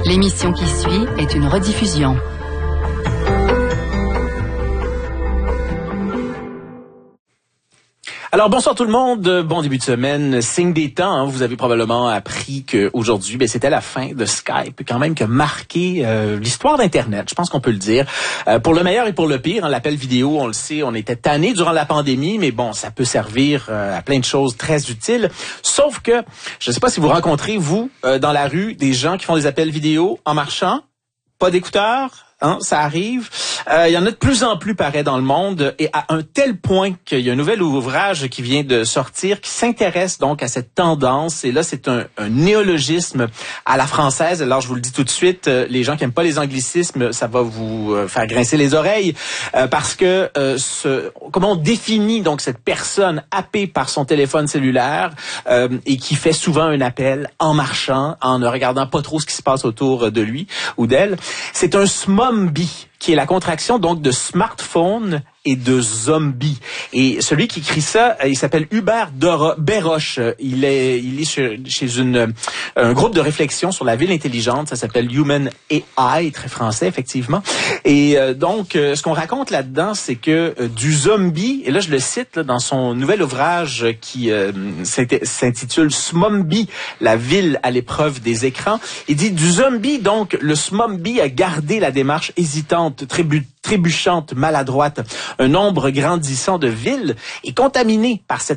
L'émission qui suit est une rediffusion. Alors bonsoir tout le monde, bon début de semaine, signe des temps, hein. Vous avez probablement appris qu'aujourd'hui, c'était la fin de Skype, quand même qui a marqué l'histoire d'Internet, je pense qu'on peut le dire, pour le meilleur et pour le pire, hein. L'appel vidéo, on le sait, on était tannés durant la pandémie, mais bon, ça peut servir à plein de choses très utiles, sauf que, je ne sais pas si vous rencontrez, vous, dans la rue, des gens qui font des appels vidéo en marchant, pas d'écouteurs. Hein, ça arrive. Il y en a de plus en plus, paraît, dans le monde, et à un tel point qu'il y a un nouvel ouvrage qui vient de sortir qui s'intéresse donc à cette tendance. Et là, c'est un néologisme à la française. Alors, je vous le dis tout de suite, les gens qui aiment pas les anglicismes, ça va vous faire grincer les oreilles, parce que comment on définit donc cette personne happée par son téléphone cellulaire et qui fait souvent un appel en marchant, en ne regardant pas trop ce qui se passe autour de lui ou d'elle. C'est un SMOMBI, qui est la contraction donc de smartphone et de zombie. Et celui qui écrit ça, il s'appelle Hubert Béroche. Il est chez un groupe de réflexion sur la ville intelligente. Ça s'appelle Human AI, très français effectivement. Et donc, ce qu'on raconte là-dedans, c'est que du zombie, et là je le cite là, dans son nouvel ouvrage qui s'intitule SMOMBI, la ville à l'épreuve des écrans. Il dit du zombie, donc le SMOMBI a gardé la démarche hésitante, trébuchante, maladroite. Un nombre grandissant de villes est contaminé par cette